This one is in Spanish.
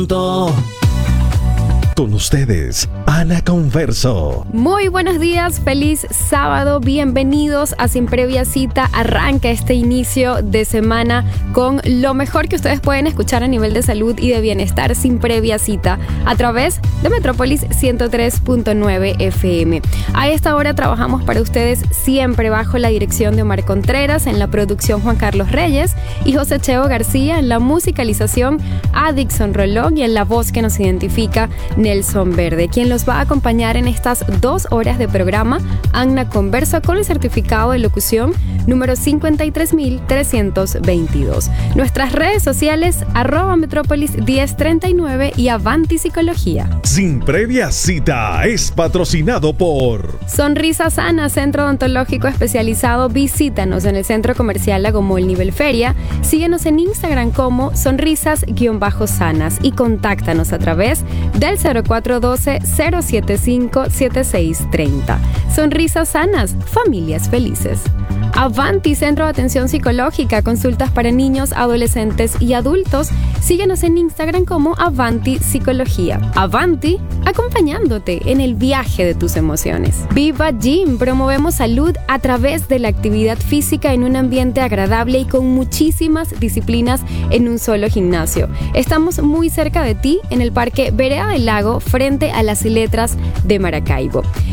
Con ustedes, Ana Converso. Muy buenos días, feliz sábado, bienvenidos a Sin Previa Cita. Arranca este inicio de semana con lo mejor que ustedes pueden escuchar a nivel de salud y de bienestar sin previa cita a través de Metrópolis 103.9 FM. A esta hora trabajamos para ustedes siempre bajo la dirección de Omar Contreras, en la producción Juan Carlos Reyes y José Cheo García, en la musicalización a Dixon Rolón y en la voz que nos identifica Nelson Verde. Quien los va a acompañar en estas 2 horas de programa, Ana Converso, con el certificado de locución número 53322. Nuestras redes sociales, @Metrópolis 1039 y Avanti Psicología. Sin Previa Cita es patrocinado por Sonrisa Sana, centro odontológico especializado. Visítanos en el Centro Comercial Lago Mall Nivel Feria. Síguenos en Instagram como sonrisas_sanas y contáctanos a través del 0412-075-7630. Sonrisas Sanas, familias felices. Avanti, Centro de Atención Psicológica, consultas para niños, adolescentes y adultos. Síguenos en Instagram como Avanti Psicología. Avanti, acompañándote en el viaje de tus emociones. Viva Gym, promovemos salud a través de la actividad física en un ambiente agradable y con muchísimas disciplinas en un solo gimnasio. Estamos muy cerca de ti en el Parque Vereda del Lago, frente a las Letras de Maracaibo.